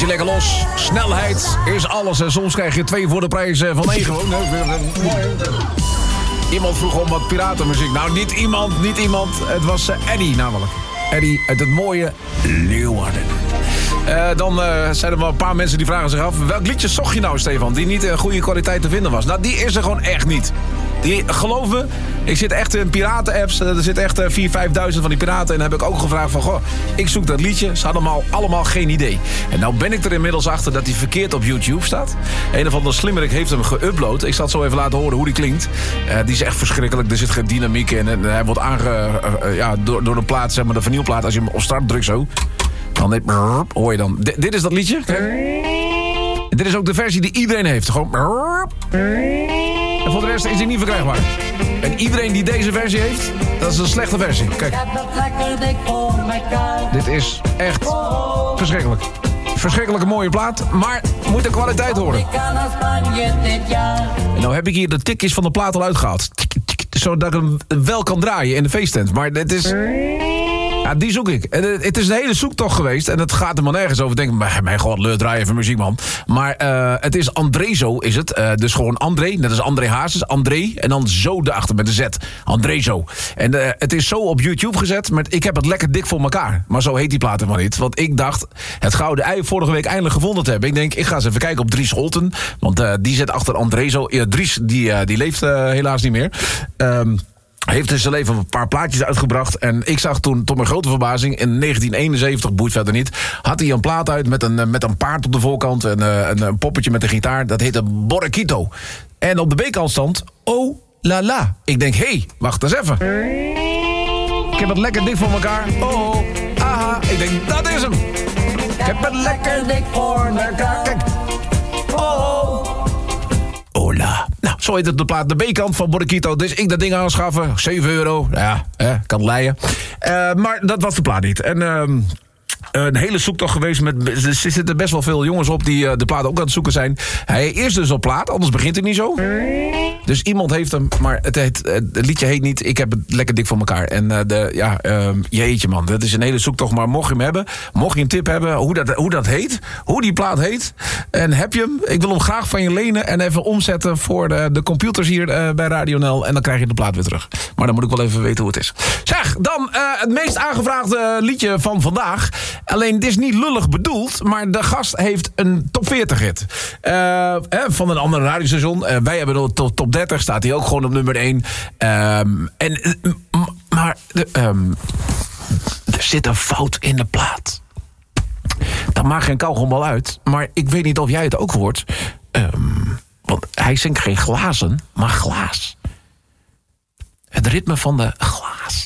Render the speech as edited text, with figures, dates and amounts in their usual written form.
je lekker los. Snelheid is alles en soms krijg je 2 voor de prijs van 1 gewoon. Iemand vroeg om wat piratenmuziek. Nou, niet iemand. Het was Eddie namelijk. Eddie uit het mooie Leeuwarden. Dan zijn er wel een paar mensen die vragen zich af... welk liedje zocht je nou, Stefan, die niet in goede kwaliteit te vinden was? Nou, die is er gewoon echt niet. Geloof me, ik zit echt in piraten-apps. Er zitten echt 4.000, 5.000 van die piraten. En dan heb ik ook gevraagd van... goh, ik zoek dat liedje. Ze hadden allemaal geen idee. En nou ben ik er inmiddels achter dat die verkeerd op YouTube staat. Een of andere slimmerik heeft hem geüpload. Ik zal het zo even laten horen hoe die klinkt. Die is echt verschrikkelijk. Er zit geen dynamiek in. En hij wordt door de plaat, zeg maar de vinylplaat. Als je hem op start drukt zo... dan hoor je dan... Dit is dat liedje. Dit is ook de versie die iedereen heeft. Gewoon... en voor de rest is hij niet verkrijgbaar. En iedereen die deze versie heeft, dat is een slechte versie. Kijk. Dit is echt verschrikkelijk. Verschrikkelijke mooie plaat, maar moet de kwaliteit horen. En nou heb ik hier de tikjes van de plaat al uitgehaald. Zodat ik hem wel kan draaien in de feesttent. Maar dit is... ja, die zoek ik. Het is een hele zoektocht geweest. En het gaat er maar nergens over. Denk ik, mijn god, leuk draaien even muziek, man. Maar het is Andrezo, is het. Dus gewoon André. Net als André Hazes. André. En dan zo erachter met de Z. Andrezo. En het is zo op YouTube gezet. Maar ik heb het lekker dik voor elkaar. Maar zo heet die plaat helemaal niet. Want ik dacht het gouden ei vorige week eindelijk gevonden te hebben. Ik denk, ik ga eens even kijken op Dries Holten. Want die zit achter Andrezo. Dries, die leeft helaas niet meer. Heeft in zijn leven een paar plaatjes uitgebracht. En ik zag toen, tot mijn grote verbazing... in 1971, boeit verder niet... had hij een plaat uit met een paard op de voorkant... en een poppetje met een gitaar. Dat heette Borrequito. En op de B-kant stond... Oh la la. Ik denk, hé, wacht eens even. Ik heb het lekker dik voor elkaar. Oh, aha. Ik denk, dat is hem. Ik heb het lekker dik voor elkaar. Kijk. Oh. Hola. Nou, zo heet het de plaat. De B-kant van Borrequito. Dus ik dat ding aanschaffen. €7. Ja, kan leien. Maar dat was de plaat niet. En een hele zoektocht geweest. Er zitten best wel veel jongens op die de plaat ook aan het zoeken zijn. Hij is dus op plaat, anders begint het niet zo. Dus iemand heeft hem, maar het liedje heet niet... Ik heb het lekker dik voor elkaar. En jeetje man, dat is een hele zoektocht. Maar mocht je hem hebben, mocht je een tip hebben... hoe dat heet, hoe die plaat heet... en heb je hem, ik wil hem graag van je lenen... en even omzetten voor de computers hier bij Radio NL... en dan krijg je de plaat weer terug. Maar dan moet ik wel even weten hoe het is. Zeg, dan het meest aangevraagde liedje van vandaag... Alleen, dit is niet lullig bedoeld... maar de gast heeft een top 40 hit. Van een andere radiostation. Wij hebben de top 30, staat hij ook gewoon op nummer 1. Maar er zit een fout in de plaat. Dat maakt geen kauwgombal uit. Maar ik weet niet of jij het ook hoort. Want hij zingt geen glazen, maar glaas. Het ritme van de glaas.